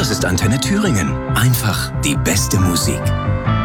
Das ist Antenne Thüringen. Einfach die beste Musik.